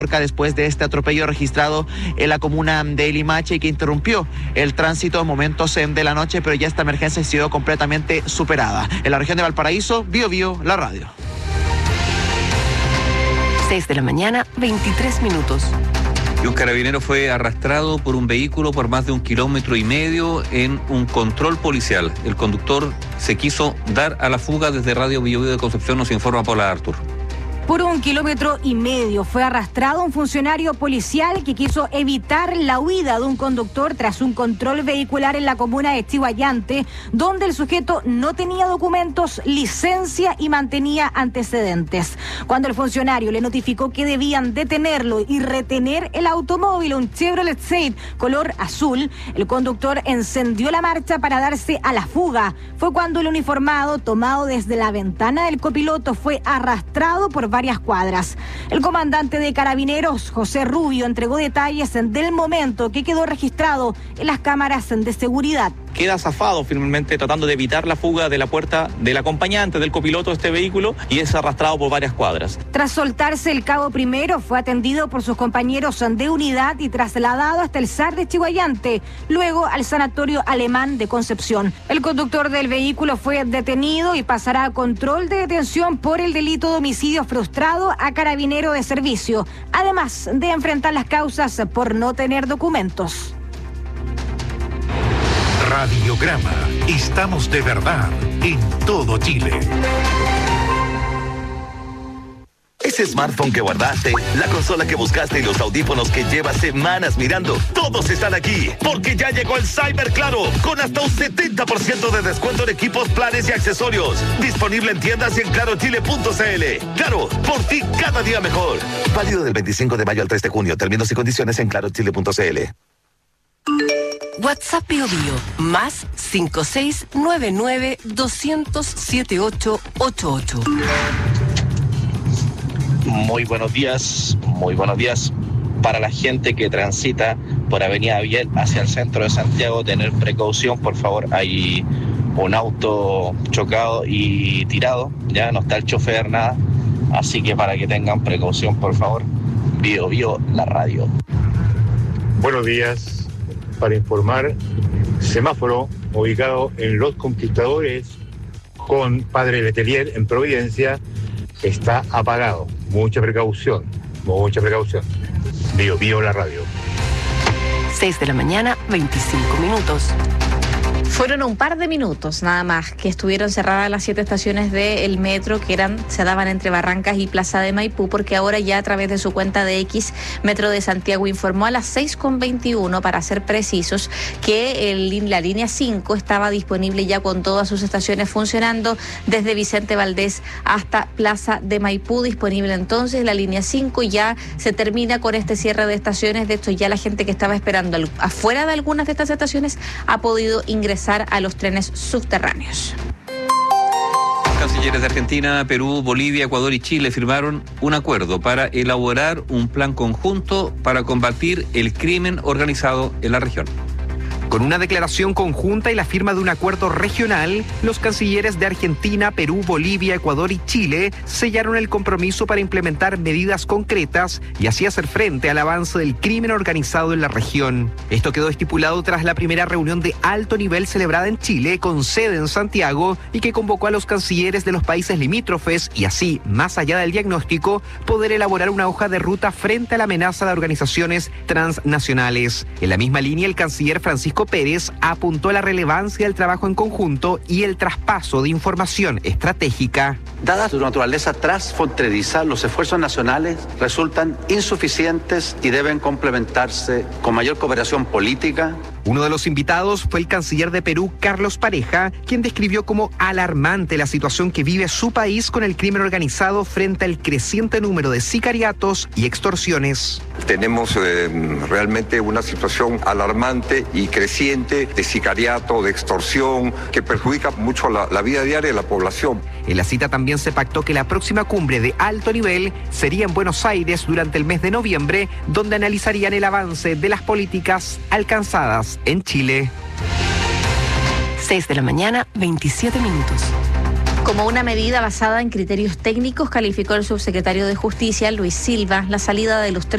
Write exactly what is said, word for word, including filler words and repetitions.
después de este atropello registrado en la comuna de Limache y que interrumpió el tránsito en momentos de la noche, pero ya esta emergencia ha sido completamente superada. En la región de Valparaíso, Bio Bio, la radio. seis de la mañana, veintitrés minutos. Y un carabinero fue arrastrado por un vehículo por más de un kilómetro y medio en un control policial. El conductor se quiso dar a la fuga. Desde Radio Bio Bio de Concepción nos informa Paula Artur. Por un kilómetro y medio fue arrastrado un funcionario policial que quiso evitar la huida de un conductor tras un control vehicular en la comuna de Chiguayante, donde el sujeto no tenía documentos, licencia y mantenía antecedentes. Cuando el funcionario le notificó que debían detenerlo y retener el automóvil, un Chevrolet Safe color azul, el conductor encendió la marcha para darse a la fuga. Fue cuando el uniformado, tomado desde la ventana del copiloto, fue arrastrado por varias cuadras. El comandante de Carabineros, José Rubio, entregó detalles del momento que quedó registrado en las cámaras de seguridad. Queda zafado finalmente tratando de evitar la fuga de la puerta del acompañante del copiloto de este vehículo y es arrastrado por varias cuadras. Tras soltarse, el cabo primero fue atendido por sus compañeros de unidad y trasladado hasta el S A R de Chiguayante, luego al Sanatorio Alemán de Concepción. El conductor del vehículo fue detenido y pasará a control de detención por el delito de homicidio frustrado a carabinero de servicio, además de enfrentar las causas por no tener documentos. Radiograma. Estamos de verdad en todo Chile. Ese smartphone que guardaste, la consola que buscaste y los audífonos que llevas semanas mirando, todos están aquí, porque ya llegó el Cyber Claro, con hasta un setenta por ciento de descuento en equipos, planes y accesorios. Disponible en tiendas y en claro chile punto c l. Claro, por ti cada día mejor. Válido del veinticinco de mayo al tres de junio. Términos y condiciones en claro chile punto c l. WhatsApp Bio Bio, más cinco seis nueve nueve dos cero cero siete ocho ocho ocho. Muy buenos días, muy buenos días. Para la gente que transita por Avenida Biel hacia el centro de Santiago, tener precaución, por favor. Hay un auto chocado y tirado, ya no está el chofer, nada. Así que para que tengan precaución, por favor. Bio Bio, la radio. Buenos días. Para informar, semáforo ubicado en Los Conquistadores con Padre Letelier en Providencia está apagado. Mucha precaución, mucha precaución. Bio Bio, la radio. seis de la mañana, veinticinco minutos. Fueron un par de minutos nada más que estuvieron cerradas las siete estaciones del metro que eran se daban entre Barrancas y Plaza de Maipú, porque ahora ya a través de su cuenta de X, Metro de Santiago informó a las seis con veintiuno, para ser precisos, que el, la línea cinco estaba disponible ya con todas sus estaciones funcionando desde Vicente Valdés hasta Plaza de Maipú. Disponible entonces la línea cinco y ya se termina con este cierre de estaciones. De hecho, ya la gente que estaba esperando afuera de algunas de estas estaciones ha podido ingresar a los trenes subterráneos. Cancilleres de Argentina, Perú, Bolivia, Ecuador y Chile firmaron un acuerdo para elaborar un plan conjunto para combatir el crimen organizado en la región. Con una declaración conjunta y la firma de un acuerdo regional, los cancilleres de Argentina, Perú, Bolivia, Ecuador y Chile sellaron el compromiso para implementar medidas concretas y así hacer frente al avance del crimen organizado en la región. Esto quedó estipulado tras la primera reunión de alto nivel celebrada en Chile, con sede en Santiago, y que convocó a los cancilleres de los países limítrofes y así, más allá del diagnóstico, poder elaborar una hoja de ruta frente a la amenaza de organizaciones transnacionales. En la misma línea, el canciller Francisco Pérez apuntó a la relevancia del trabajo en conjunto y el traspaso de información estratégica. Dada su naturaleza transfronteriza, los esfuerzos nacionales resultan insuficientes y deben complementarse con mayor cooperación política. Uno de los invitados fue el canciller de Perú, Carlos Pareja, quien describió como alarmante la situación que vive su país con el crimen organizado frente al creciente número de sicariatos y extorsiones. Tenemos eh, realmente una situación alarmante y creciente de sicariato, de extorsión, que perjudica mucho la, la vida diaria de la población. En la cita también se pactó que la próxima cumbre de alto nivel sería en Buenos Aires durante el mes de noviembre, donde analizarían el avance de las políticas alcanzadas en Chile. seis de la mañana, veintisiete minutos. Como una medida basada en criterios técnicos, calificó el subsecretario de Justicia, Luis Silva, la salida de los tres